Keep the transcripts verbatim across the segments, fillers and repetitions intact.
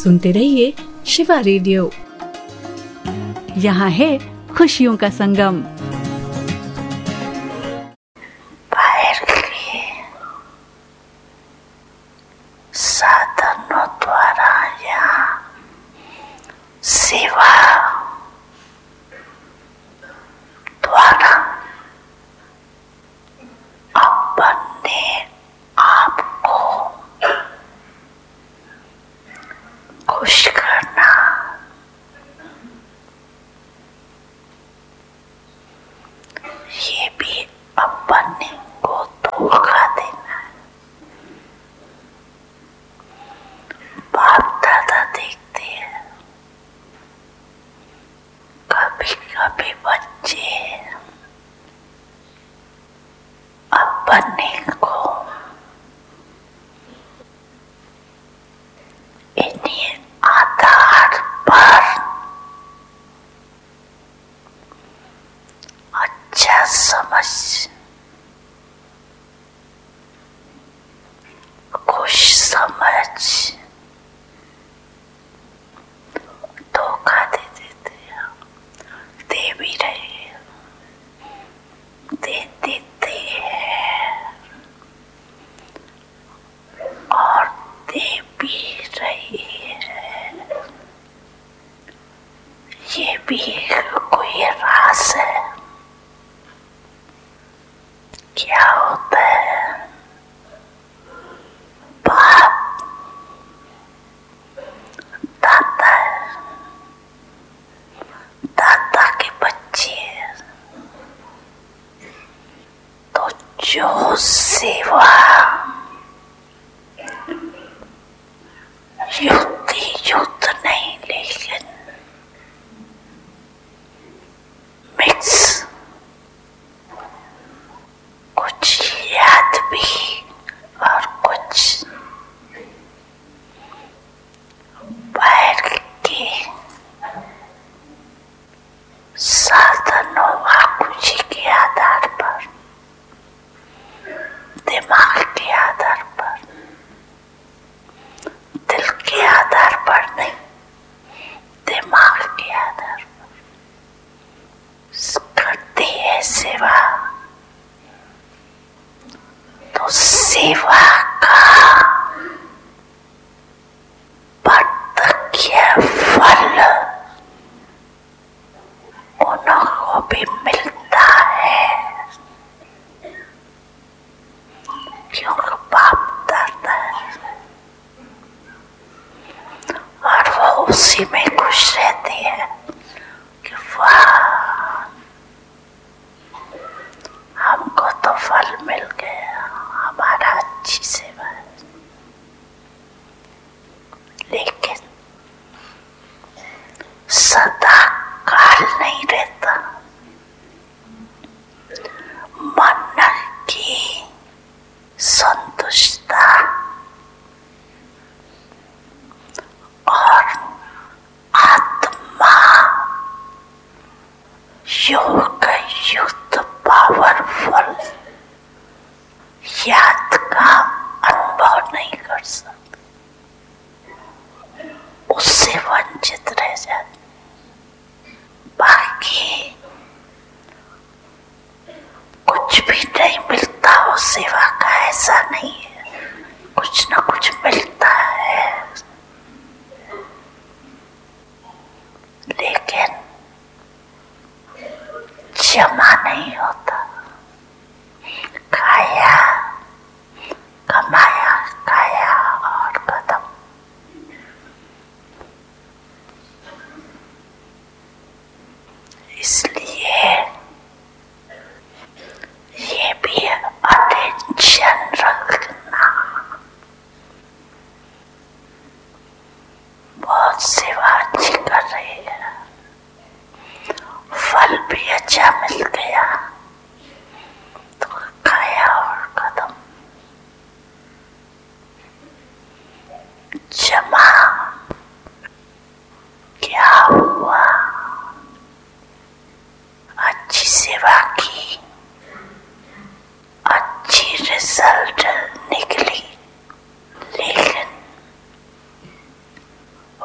सुनते रहिए शिवा रेडियो। यहाँ है खुशियों का संगम। साधनों द्वारा या सेवा द्वारा अपने आप को खुश करना, ये भी अपने को धोखा देना है। बाप दादा देखते हैं, कभी कभी बच्चे अपने को इन्हीं आधार पर अच्छा समझ, खुश समझ धोखा दे देते हैं। दे भी रहे हैं, दे देते हैं और दे भी रही है। ये भी कोई राज है। क्या होता है, बाप दादा दादा के बच्चे, तो जो सेवा युद्ध युद्ध नहीं, लेकिन मिक्स, कुछ याद भी और कुछ बैठ के साधनों बापू जी के आधार पर, दिमाग के आधार पर, दिल के आधार पर नहीं, दिमाग के आधार पर करती है सेवा। तो सेवा का प्रत्यक्ष फल उनको भी मिलता है, क्योंकि बाप दादा है और वो उसी में खुश रहती है कि वाह, हमको तो फल मिल गया, हमारा अच्छी सेवा है। लेकिन सदा काल नहीं रहता। मन की संतुष्टता और आत्मा योग युक्त पावरफुल याद का अनुभव नहीं कर सकते, उससे वंचित रह जाते। बाकी कुछ भी नहीं मिलता हो सेवा का, ऐसा नहीं है, कुछ ना कुछ मिलता है, लेकिन जमा नहीं होता। खाया, कमाया, खाया और खत्म। इसलिए ये भी अटेंशन रखना। बहुत सेवा अच्छी कर रही है, फल भी अच्छा मिल गया तो खाया और खत्म। जमा क्या हुआ, अच्छी सेवा की, अच्छी रिजल्ट निकली, लेकिन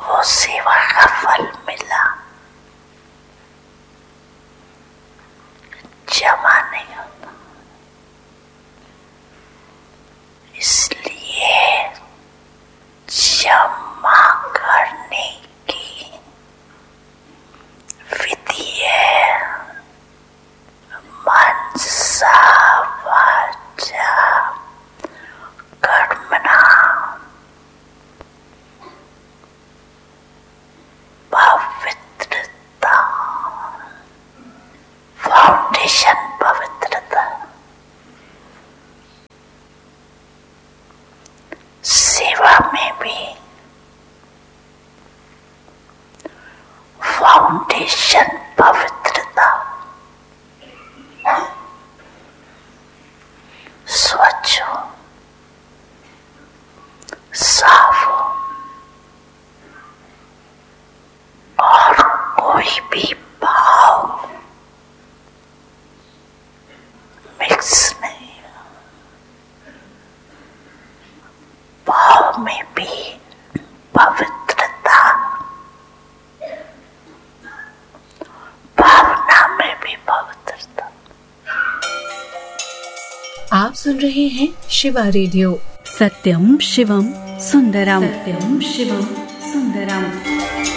भी फाउंडेशन पवित्रता, स्वच्छ हो, साफ हो और कोई भी भाव मिक्स नहीं हो। भाव में भी पवित्रता, भावना में भी पवित्रता। आप सुन रहे हैं शिवा रेडियो। सत्यम शिवम सुंदरम, सत्यम शिवम सुंदरम।